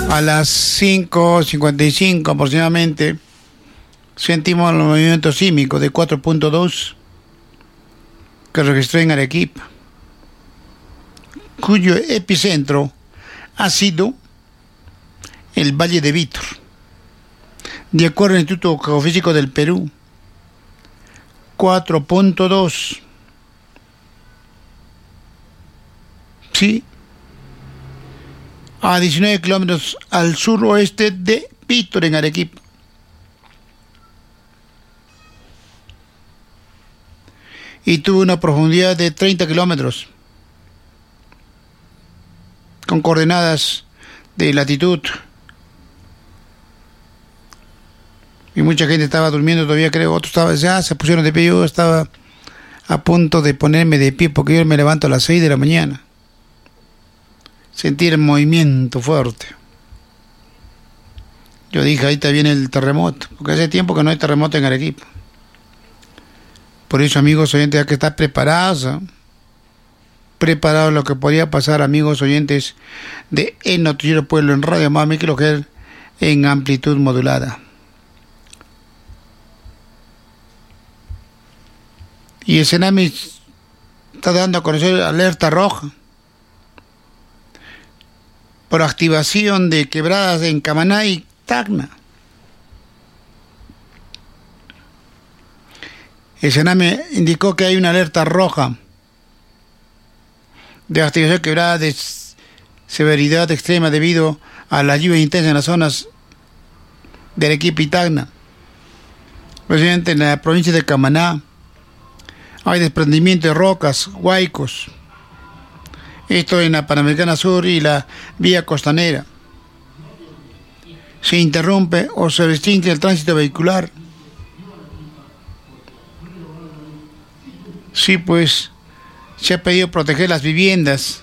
A las 5:55 aproximadamente sentimos el movimiento sísmico de 4.2 que registró en Arequipa, cuyo epicentro ha sido el Valle de Vítor. De acuerdo al Instituto Geofísico del Perú, 4.2. Sí, a 19 kilómetros al suroeste de Vítor, en Arequipa. Y tuvo una profundidad de 30 kilómetros, con coordenadas de latitud. Y mucha gente estaba durmiendo todavía, creo. Otros ya se pusieron de pie. Yo estaba a punto de ponerme de pie porque yo me levanto a las 6 de la mañana. Sentir el movimiento fuerte. Yo dije, ahorita viene el terremoto, porque hace tiempo que no hay terremoto en Arequipa. Por eso, amigos oyentes, hay que estar preparados, ¿eh? Preparados a lo que podría pasar, amigos oyentes de El Noticiero Pueblo en Radio Más Miguel Ojel en amplitud modulada. Y el Senami está dando a conocer alerta roja por activación de quebradas en Camaná y Tacna. El Senami indicó que hay una alerta roja de activación de quebradas de severidad extrema debido a la lluvia intensa en las zonas de Arequipa y Tacna. Precisamente en la provincia de Camaná hay desprendimiento de rocas, huaicos. Esto en la Panamericana Sur y la vía costanera. Se interrumpe o se restringe el tránsito vehicular. Sí, pues se ha pedido proteger las viviendas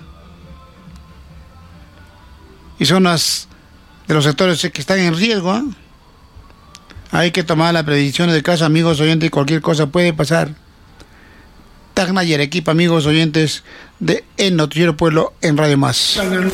y zonas de los sectores que están en riesgo, ¿eh? Hay que tomar las previsiones de caso, amigos oyentes, cualquier cosa puede pasar. Tacna y Arequipa, amigos oyentes de El Noticiero Pueblo en Radio Más.